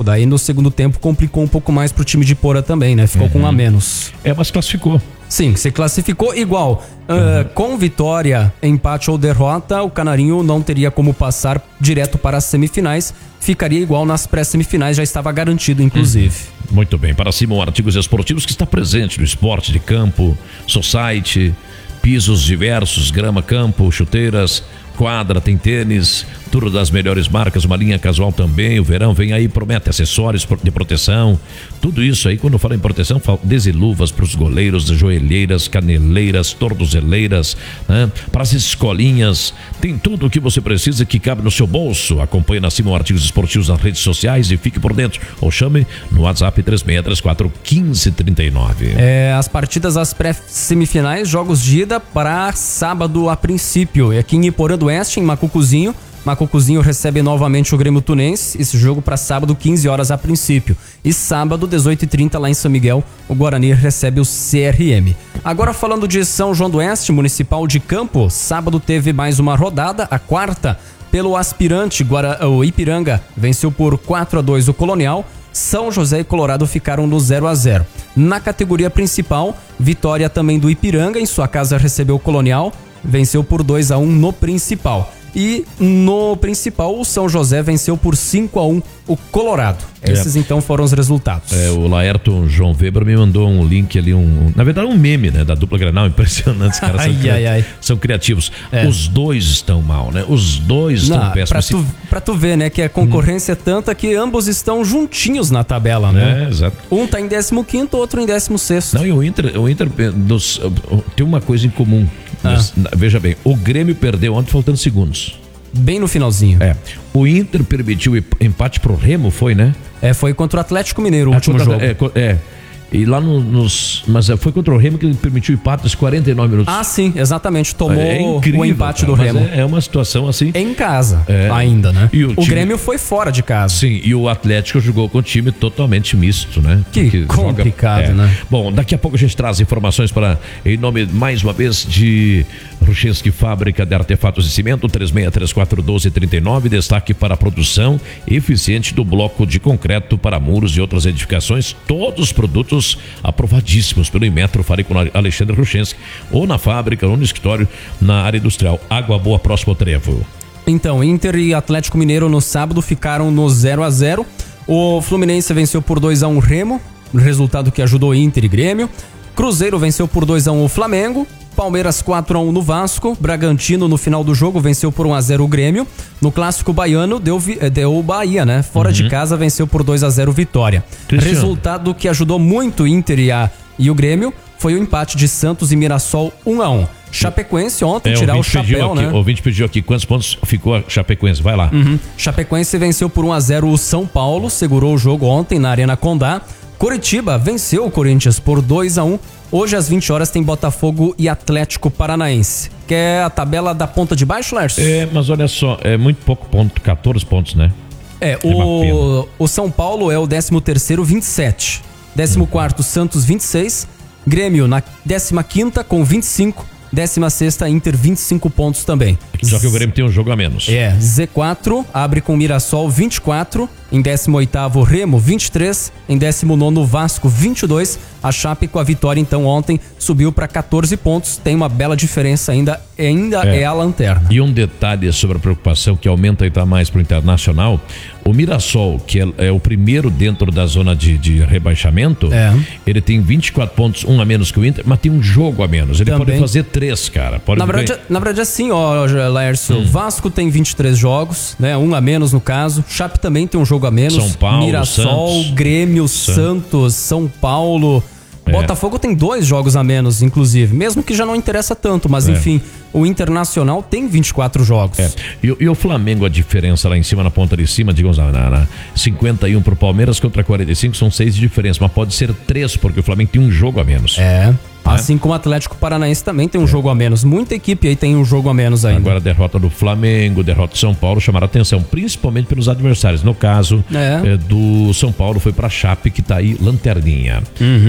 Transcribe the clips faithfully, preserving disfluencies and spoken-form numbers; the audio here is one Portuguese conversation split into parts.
Daí no segundo tempo complicou um pouco mais pro time de Porã também, né? Ficou uhum. com um a menos. É, mas classificou. Sim, se classificou igual. Uh, uhum. Com vitória, empate ou derrota, o Canarinho não teria como passar direto para as semifinais. Ficaria igual nas pré-semifinais, já estava garantido, inclusive. Uhum. Muito bem. Para Simão Artigos Esportivos, que está presente no esporte de campo, society, pisos diversos, grama, campo, chuteiras, quadra, tem tênis, tudo das melhores marcas, uma linha casual também. O verão vem aí, promete acessórios de proteção, tudo isso aí. Quando eu falo em proteção, falo desde luvas para os goleiros, joelheiras, caneleiras, tornozeleiras, né? Para as escolinhas, tem tudo o que você precisa que cabe no seu bolso. Acompanhe na Simão Artigos Esportivos nas redes sociais e fique por dentro, ou chame no WhatsApp três seis três quatro, um cinco três nove. É, as partidas das pré-semifinais, jogos de ida para sábado a princípio, e aqui em Iporã do Oeste, em Macucuzinho. Macucuzinho recebe novamente o Grêmio Tunense, esse jogo para sábado, quinze horas a princípio. E sábado, dezoito e trinta, lá em São Miguel, o Guarani recebe o C R M. Agora falando de São João do Oeste, Municipal de Campo, sábado teve mais uma rodada, a quarta, pelo aspirante, Guara... o Ipiranga venceu por quatro a dois o Colonial. São José e Colorado ficaram no zero a zero. Na categoria principal, vitória também do Ipiranga, em sua casa recebeu o Colonial, venceu por dois a um no principal. E no principal, o São José venceu por cinco a um o Colorado. Esses é. então foram os resultados. É, o Laerton João Weber me mandou um link ali, um, na verdade um meme, né, da dupla Grenal, impressionante, os caras ai, são, ai, ai. são criativos. É. Os dois estão mal, né? Os dois estão Não, péssimos. Pra tu, pra tu ver, né, que a concorrência hum. é tanta que ambos estão juntinhos na tabela, né? É, exato. Um tá em décimo quinto, outro em décimo sexto. Não, e o Inter, o Inter dos, tem uma coisa em comum. Ah. Mas, veja bem, o Grêmio perdeu ontem faltando segundos. Bem no finalzinho. É. O Inter permitiu empate pro Remo, foi, né? É, foi contra o Atlético Mineiro o é, último contra, jogo. É, é. E lá no, nos... Mas foi contra o Remo que ele permitiu empate nos quarenta e nove minutos. Ah, sim, exatamente. Tomou é incrível, o empate cara, do Remo. É, é uma situação assim... Em casa, é. ainda, né? E o, o time... Grêmio foi fora de casa. Sim, e o Atlético jogou com um time totalmente misto, né? Que Porque complicado, joga... é. né? Bom, daqui a pouco a gente traz informações para, em nome, mais uma vez, de Ruchinski Fábrica de Artefatos de Cimento, três seis três quatro, um dois três nove. Destaque para a produção eficiente do bloco de concreto para muros e outras edificações. Todos os produtos aprovados pelo Inmetro. Fale com Alexandre Ruchinski, ou na fábrica, ou no escritório, na área industrial. Água Boa, próximo ao Trevo. Então, Inter e Atlético Mineiro no sábado ficaram no zero a zero. O Fluminense venceu por dois a um o Remo, resultado que ajudou Inter e Grêmio. Cruzeiro venceu por dois a um o Flamengo. Palmeiras quatro a um no Vasco. Bragantino no final do jogo venceu por um a zero o Grêmio. No clássico baiano deu, deu o Bahia, né? Fora uhum. de casa venceu por dois a zero Vitória. Cristiano. Resultado que ajudou muito o Inter e, a, e o Grêmio foi o empate de Santos e Mirassol um a um. Chapecoense ontem, é, tirar o chapéu, aqui, né? O ouvinte pediu aqui quantos pontos ficou a Chapecoense, vai lá. Uhum. Chapecoense venceu por um a zero o São Paulo, segurou o jogo ontem na Arena Condá. Coritiba venceu o Corinthians por dois a um. Hoje às vinte horas tem Botafogo e Atlético Paranaense. Quer a tabela da ponta de baixo, Lércio? É, mas olha só, é muito pouco ponto, catorze pontos, né? É, é o, o São Paulo é o décimo terceiro, vinte e sete. décimo quarto, Santos, vinte e seis. Grêmio na décima quinta com vinte e cinco. décima sexta, Inter, vinte e cinco pontos também. Só que o Grêmio tem um jogo a menos. É, Z quatro abre com Mirassol vinte e quatro, em décimo oitavo Remo vinte e três, em décimo nono Vasco vinte e dois. A Chape com a vitória então ontem subiu para catorze pontos, tem uma bela diferença ainda, ainda é. é a lanterna. E um detalhe sobre a preocupação que aumenta ainda mais para o Internacional, o Mirassol, que é, é o primeiro dentro da zona de, de rebaixamento, é. ele tem vinte e quatro pontos, um a menos que o Inter, mas tem um jogo a menos, ele Também. pode fazer três, cara. Pode na, verdade, na verdade assim, ó, Laércio, hum. Vasco tem vinte e três jogos, né, um a menos no caso, Chape também tem um jogo a menos, São Paulo, Mirassol, Santos. Grêmio, Santos, Santos São Paulo... É. Botafogo tem dois jogos a menos, inclusive, mesmo que já não interessa tanto, mas é. enfim, o Internacional tem vinte e quatro jogos. É. E, e o Flamengo, a diferença lá em cima, na ponta de cima, digamos, na, na, na cinquenta e um pro Palmeiras contra quarenta e cinco, são seis de diferença, mas pode ser três, porque o Flamengo tem um jogo a menos. É. Assim como o Atlético Paranaense também tem um é. jogo a menos. Muita equipe aí tem um jogo a menos ainda. Agora a derrota do Flamengo, derrota do São Paulo chamaram a atenção, principalmente pelos adversários. No caso é. É, do São Paulo foi pra Chape, que tá aí lanterninha. Uhum.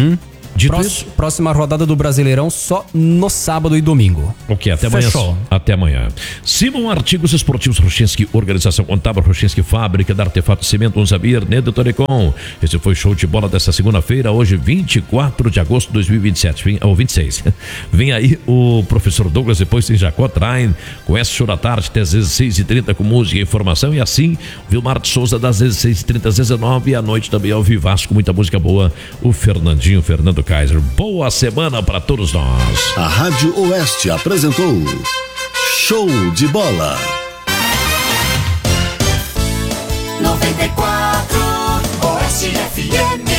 Dito Prós, isso, próxima rodada do Brasileirão só no sábado e domingo. O que? Até Fechou. amanhã. Até amanhã. Simon Artigos Esportivos Rochensky, Organização Contábil Rochensky, Fábrica de Artefato Cimento, Unzabir, Nedo Torecon. Esse foi o show de bola dessa segunda-feira, hoje vinte e quatro de agosto de dois mil e vinte e sete, vem, ou vinte e seis. Vem aí o professor Douglas, depois tem Jacó Train, com essa show da tarde, até às dezesseis e trinta com música e informação, e assim, Vilmar de Souza das dezesseis e trinta às dezenove, e à noite também ao Vivasco, muita música boa, o Fernandinho, Fernando Kaiser. Boa semana para todos nós. A Rádio Oeste apresentou Show de Bola. noventa e quatro Oeste F M.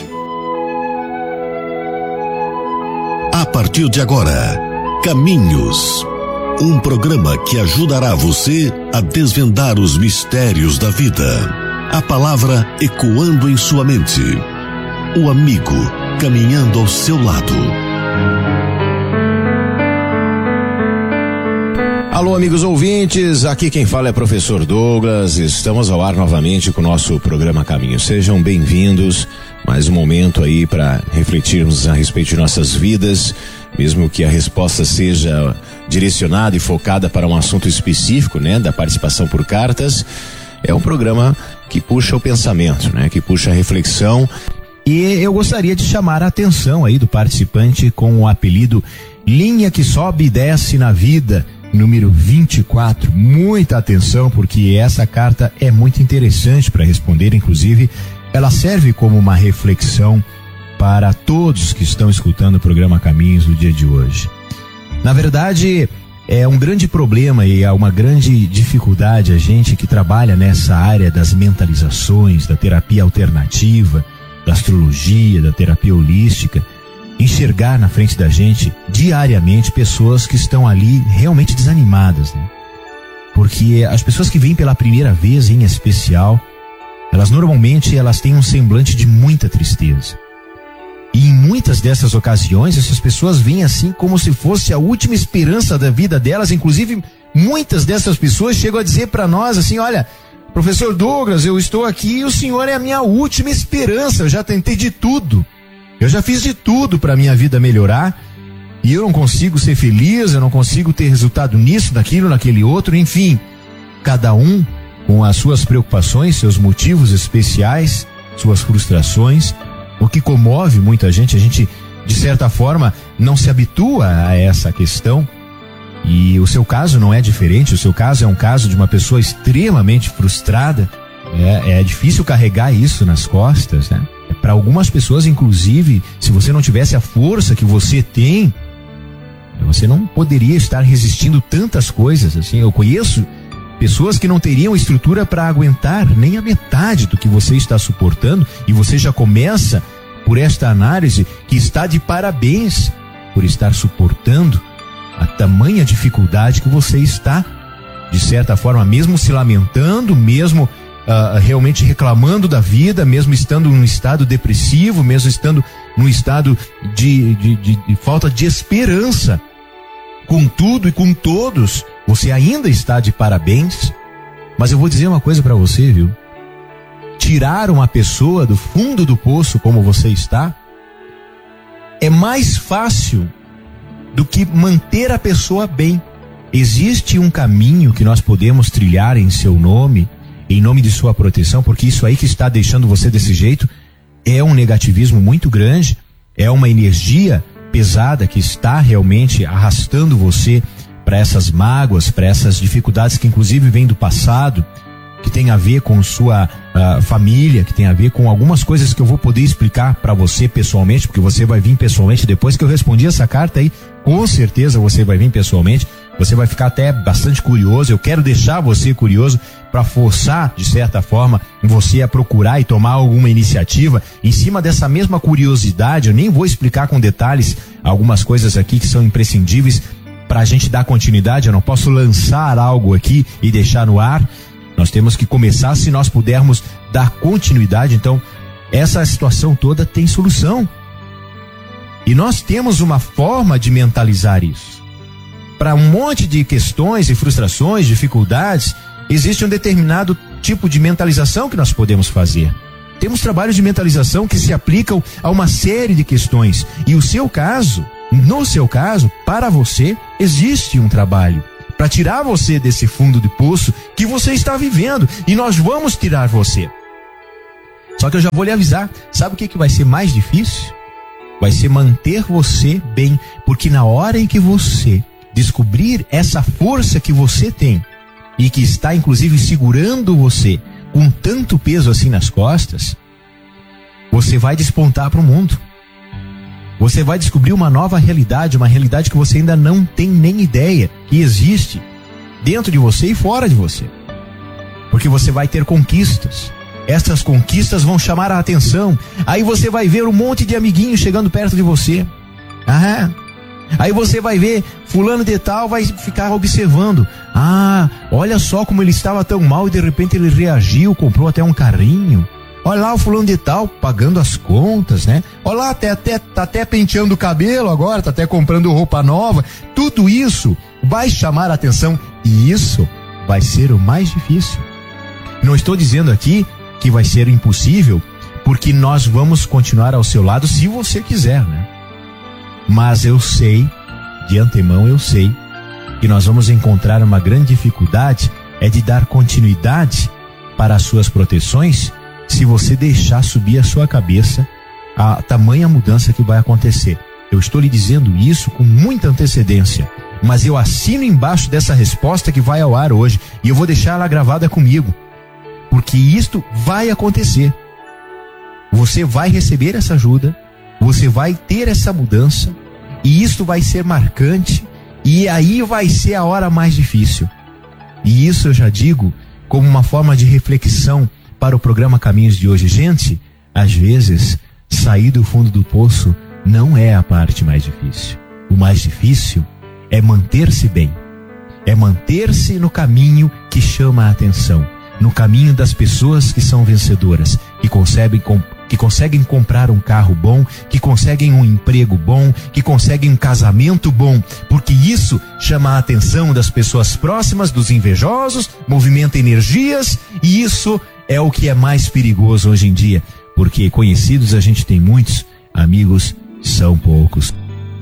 A partir de agora, Caminhos. Um programa que ajudará você a desvendar os mistérios da vida. A palavra ecoando em sua mente. O amigo caminhando ao seu lado. Alô, amigos ouvintes, aqui quem fala é professor Douglas. Estamos ao ar novamente com o nosso programa Caminho. Sejam bem-vindos. Mais um momento aí para refletirmos a respeito de nossas vidas, mesmo que a resposta seja direcionada e focada para um assunto específico, né, da participação por cartas. É um programa que puxa o pensamento, né, que puxa a reflexão. E eu gostaria de chamar a atenção aí do participante com o apelido Linha que Sobe e Desce na Vida, número vinte e quatro. Muita atenção, porque essa carta é muito interessante para responder. Inclusive, ela serve como uma reflexão para todos que estão escutando o programa Caminhos do dia de hoje. Na verdade, é um grande problema e é uma grande dificuldade a gente que trabalha nessa área das mentalizações, da terapia alternativa, da astrologia, da terapia holística, enxergar na frente da gente diariamente pessoas que estão ali realmente desanimadas, né? Porque as pessoas que vêm pela primeira vez em especial, elas normalmente elas têm um semblante de muita tristeza. E em muitas dessas ocasiões, essas pessoas vêm assim como se fosse a última esperança da vida delas. Inclusive, muitas dessas pessoas chegam a dizer para nós assim: olha, professor Douglas, eu estou aqui e o senhor é a minha última esperança. Eu já tentei de tudo. Eu já fiz de tudo para minha vida melhorar e eu não consigo ser feliz, eu não consigo ter resultado nisso, naquilo, naquele outro, enfim. Cada um com as suas preocupações, seus motivos especiais, suas frustrações. O que comove muita gente, a gente, de certa forma, não se habitua a essa questão. E o seu caso não é diferente. O seu caso é um caso de uma pessoa extremamente frustrada. É, é difícil carregar isso nas costas, né? Para algumas pessoas, inclusive, se você não tivesse a força que você tem, você não poderia estar resistindo tantas coisas assim. Eu conheço pessoas que não teriam estrutura para aguentar nem a metade do que você está suportando, e você já começa por esta análise que está de parabéns por estar suportando a tamanha dificuldade que você está, de certa forma, mesmo se lamentando, mesmo uh, realmente reclamando da vida, mesmo estando num estado depressivo, mesmo estando num estado de, de, de, de falta de esperança. Com tudo e com todos, você ainda está de parabéns. Mas eu vou dizer uma coisa para você, viu? Tirar uma pessoa do fundo do poço como você está é mais fácil do que manter a pessoa bem. Existe um caminho que nós podemos trilhar em seu nome, em nome de sua proteção, porque isso aí que está deixando você desse jeito é um negativismo muito grande, é uma energia pesada que está realmente arrastando você para essas mágoas, para essas dificuldades que inclusive vêm do passado, que tem a ver com sua uh, família, que tem a ver com algumas coisas que eu vou poder explicar para você pessoalmente, porque você vai vir pessoalmente depois que eu respondi essa carta aí. Com certeza você vai vir pessoalmente, você vai ficar até bastante curioso. Eu quero deixar você curioso para forçar, de certa forma, você a procurar e tomar alguma iniciativa em cima dessa mesma curiosidade. Eu nem vou explicar com detalhes algumas coisas aqui que são imprescindíveis para a gente dar continuidade. Eu não posso lançar algo aqui e deixar no ar. Nós temos que começar se nós pudermos dar continuidade. Então, essa situação toda tem solução. E nós temos uma forma de mentalizar isso. Para um monte de questões e frustrações, dificuldades, existe um determinado tipo de mentalização que nós podemos fazer. Temos trabalhos de mentalização que se aplicam a uma série de questões. E o seu caso, no seu caso, para você, existe um trabalho para tirar você desse fundo de poço que você está vivendo. E nós vamos tirar você. Só que eu já vou lhe avisar, sabe o que, que vai ser mais difícil? Vai ser manter você bem, porque na hora em que você descobrir essa força que você tem e que está inclusive segurando você com tanto peso assim nas costas, você vai despontar para o mundo. Você vai descobrir uma nova realidade, uma realidade que você ainda não tem nem ideia que existe dentro de você e fora de você. Porque você vai ter conquistas. Essas conquistas vão chamar a atenção. Aí você vai ver um monte de amiguinhos chegando perto de você. Ah, aí você vai ver fulano de tal, vai ficar observando. Ah, olha só como ele estava tão mal e de repente ele reagiu, comprou até um carrinho. Olha lá o fulano de tal pagando as contas, né? Olha lá, até, até, tá até penteando o cabelo agora, tá até comprando roupa nova. Tudo isso vai chamar a atenção e isso vai ser o mais difícil. Não estou dizendo aqui que vai ser impossível, porque nós vamos continuar ao seu lado se você quiser, né? Mas eu sei, de antemão eu sei, que nós vamos encontrar uma grande dificuldade é de dar continuidade para as suas proteções se você deixar subir a sua cabeça a tamanha mudança que vai acontecer. Eu estou lhe dizendo isso com muita antecedência, mas eu assino embaixo dessa resposta que vai ao ar hoje e eu vou deixar ela gravada comigo. Porque isto vai acontecer. Você vai receber essa ajuda, você vai ter essa mudança, e isto vai ser marcante, e aí vai ser a hora mais difícil. E isso eu já digo como uma forma de reflexão para o programa Caminhos de hoje. Gente, às vezes, sair do fundo do poço não é a parte mais difícil. O mais difícil é manter-se bem, é manter-se no caminho que chama a atenção, no caminho das pessoas que são vencedoras, que conseguem, que conseguem comprar um carro bom, que conseguem um emprego bom, que conseguem um casamento bom, porque isso chama a atenção das pessoas próximas, dos invejosos, movimenta energias, e isso é o que é mais perigoso hoje em dia, porque conhecidos a gente tem muitos, amigos são poucos.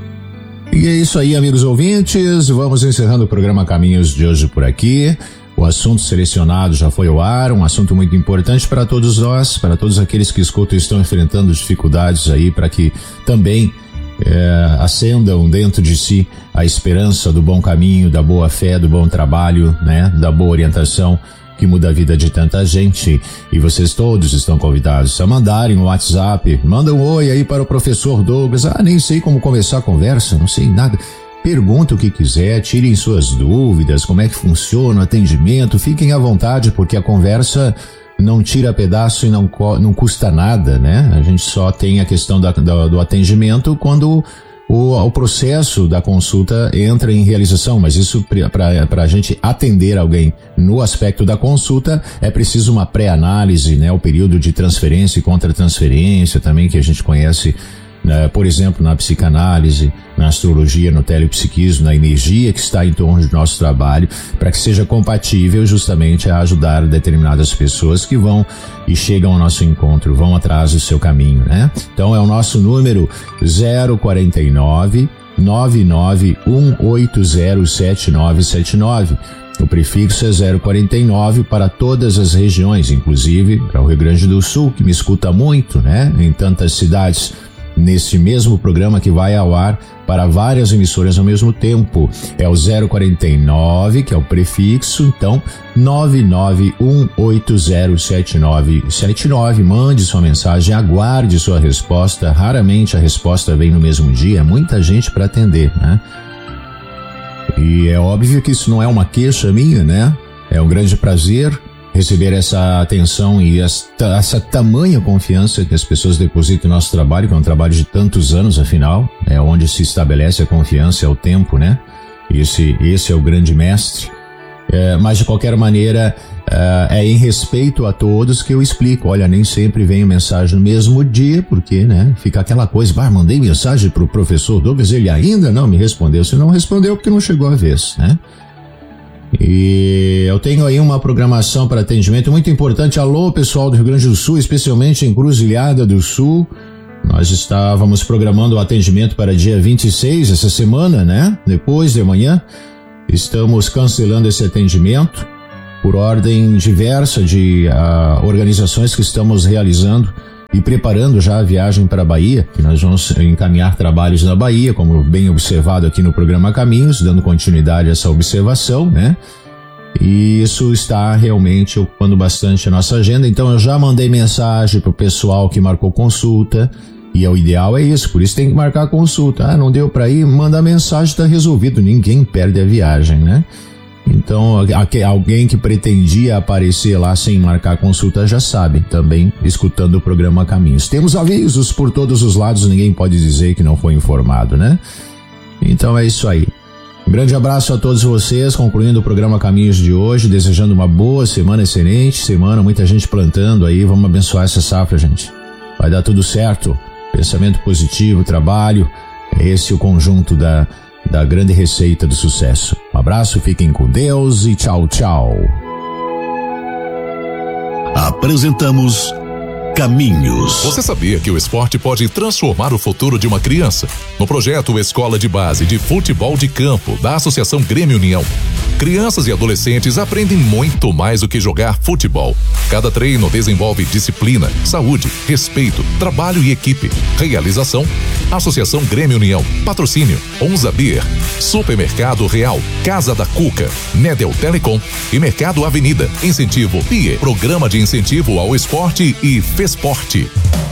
E é isso aí, amigos ouvintes, vamos encerrando o programa Caminhos de hoje por aqui. O assunto selecionado já foi ao ar, um assunto muito importante para todos nós, para todos aqueles que escutam e estão enfrentando dificuldades aí, para que também é, acendam dentro de si a esperança do bom caminho, da boa fé, do bom trabalho, né, da boa orientação que muda a vida de tanta gente. E vocês todos estão convidados a mandarem no WhatsApp, manda um oi aí para o professor Douglas. Ah, nem sei como começar a conversa, não sei nada. Pergunta o que quiser, tirem suas dúvidas, como é que funciona o atendimento, fiquem à vontade, porque a conversa não tira pedaço e não, não custa nada, né? A gente só tem a questão da, da, do atendimento quando o, o processo da consulta entra em realização, mas isso para a gente atender alguém no aspecto da consulta é preciso uma pré-análise, né? O período de transferência e contra-transferência também que a gente conhece, né? Por exemplo, na psicanálise, na astrologia, no telepsiquismo, na energia que está em torno do nosso trabalho, para que seja compatível justamente a ajudar determinadas pessoas que vão e chegam ao nosso encontro, vão atrás do seu caminho, né? Então é o nosso número zero quarenta e nove, nove nove um oito zero sete nove sete nove. O prefixo é zero quarenta e nove para todas as regiões, inclusive para o Rio Grande do Sul, que me escuta muito, né? Em tantas cidades, nesse mesmo programa que vai ao ar para várias emissoras ao mesmo tempo. É o zero quarenta e nove, que é o prefixo, então nove nove um oito zero sete nove sete nove. Mande sua mensagem, aguarde sua resposta. Raramente a resposta vem no mesmo dia, é muita gente para atender, né? E é óbvio que isso não é uma queixa minha, né? É um grande prazer receber essa atenção e esta, essa tamanha confiança que as pessoas depositam no nosso trabalho, que é um trabalho de tantos anos, afinal, é onde se estabelece a confiança, é o tempo, né? Esse, esse é o grande mestre. É, mas, de qualquer maneira, é, é em respeito a todos que eu explico. Olha, nem sempre vem mensagem no mesmo dia, porque, né, fica aquela coisa, ah, mandei mensagem pro professor Douglas, ele ainda não me respondeu. Se não respondeu, porque não chegou a vez, né? E eu tenho aí uma programação para atendimento muito importante. Alô, pessoal do Rio Grande do Sul, especialmente em Cruzilhada do Sul. Nós estávamos programando o atendimento para dia vinte e seis, essa semana, né? Depois de amanhã. Estamos cancelando esse atendimento por ordem diversa de uh, organizações que estamos realizando e preparando já a viagem para a Bahia, que nós vamos encaminhar trabalhos na Bahia, como bem observado aqui no programa Caminhos, dando continuidade a essa observação, né? E isso está realmente ocupando bastante a nossa agenda, então eu já mandei mensagem para o pessoal que marcou consulta, e o ideal é isso, por isso tem que marcar consulta. Ah, não deu para ir, manda mensagem, está resolvido, ninguém perde a viagem, né? Então, alguém que pretendia aparecer lá sem marcar consulta já sabe, também escutando o programa Caminhos. Temos avisos por todos os lados, ninguém pode dizer que não foi informado, né? Então é isso aí. Um grande abraço a todos vocês, concluindo o programa Caminhos de hoje, desejando uma boa semana, excelente semana, muita gente plantando aí, vamos abençoar essa safra, gente. Vai dar tudo certo. Pensamento positivo, trabalho, é esse o conjunto da, da grande receita do sucesso. Um abraço, fiquem com Deus e tchau, tchau. Apresentamos Caminhos. Você sabia que o esporte pode transformar o futuro de uma criança? No projeto Escola de Base de Futebol de Campo da Associação Grêmio União, crianças e adolescentes aprendem muito mais do que jogar futebol. Cada treino desenvolve disciplina, saúde, respeito, trabalho e equipe. Realização: Associação Grêmio União. Patrocínio: Onza Beer, Supermercado Real, Casa da Cuca, Nedel Telecom e Mercado Avenida. Incentivo P I E, Programa de Incentivo ao Esporte e Fesporte.